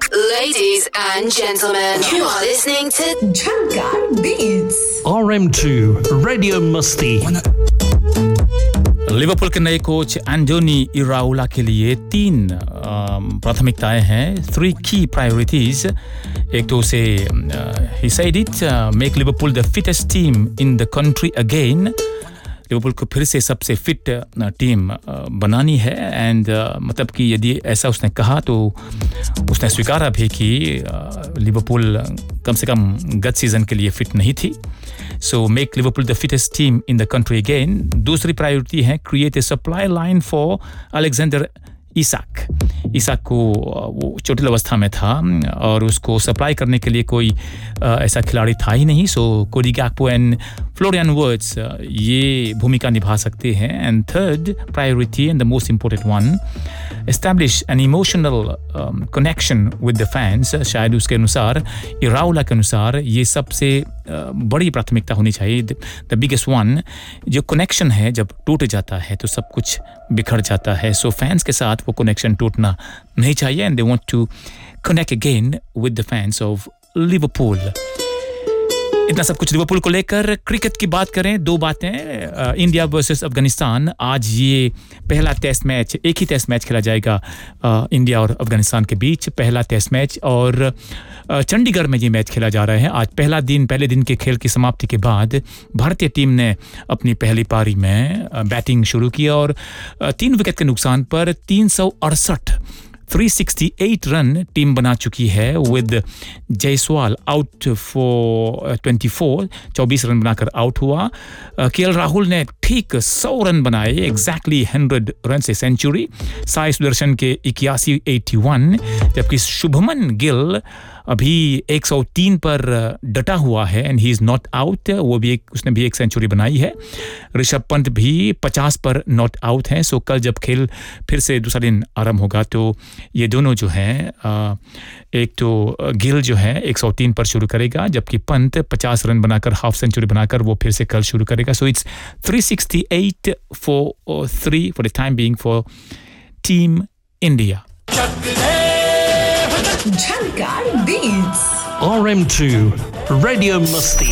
Ladies and gentlemen, you are listening to Jhankar Beats. RM2 Radio Musti. Liverpool के नए coach Antony इराओला के लिए 3 प्राथमिकताएं हैं, 3 key priorities. एक तो उसे he said it, make Liverpool the fittest team in the country again. Liverpool को फिर से सबसे फिट टीम बनानी है एंड मतलब कि यदि ऐसा उसने कहा तो उसने स्वीकारा भी कि लिवरपूल कम से कम गत सीजन के लिए फिट नहीं थी. So make Liverpool the fittest team in the country again. दूसरी प्रायोरिटी है create a supply line for Alexander Isaac को वो चोटिल अवस्था में था और उसको सप्लाई करने के लिए कोई ऐसा खिलाड़ी था ही नहीं. सो कोडी गैक्पो एंड फ्लोरियन वर्ड्स ये भूमिका निभा सकते हैं. And third priority and the most important one, establish an emotional connection with the fans. शायद उसके अनुसार, इराओला के अनुसार, ये सबसे बड़ी प्राथमिकता होनी चाहिए, द बिगेस्ट वन. जो कनेक्शन है जब टूट जाता है तो सब कुछ बिखर जाता है. सो फैंस के साथ वो कनेक्शन टूटना नहीं चाहिए and they want to connect again with the fans of Liverpool. इतना सब कुछ लिवरपूल को लेकर. क्रिकेट की बात करें, 2 बातें. इंडिया वर्सेस अफगानिस्तान, आज ये पहला टेस्ट मैच, एक ही टेस्ट मैच खेला जाएगा इंडिया और अफगानिस्तान के बीच, पहला टेस्ट मैच. और चंडीगढ़ में ये मैच खेला जा रहा है. आज पहले दिन के खेल की समाप्ति के बाद भारतीय टीम ने अपनी पहली पारी में बैटिंग शुरू की और 3 विकेट के नुकसान पर 368 रन टीम बना चुकी है with Jaiswal out for 24 run बनाकर आउट हुआ. केएल राहुल ने ठीक 100 रन बनाए, एग्जैक्टली 100 रन से सेंचुरी. साई सुदर्शन के 81, जबकि शुभमन गिल अभी 103 पर डटा हुआ है and he is not out. उसने भी एक सेंचुरी बनाई है. ऋषभ पंत भी 50 पर नॉट आउट हैं. सो कल जब खेल फिर से दूसरा दिन आरंभ होगा तो ये दोनों जो हैं, एक तो गिल जो है 103 पर शुरू करेगा, जबकि पंत 50 रन बनाकर हाफ सेंचुरी बनाकर वो फिर से कल शुरू करेगा. So it's 368 for 3 for the time being for Team India. Jhankar Beats. RM2 Radio Musti.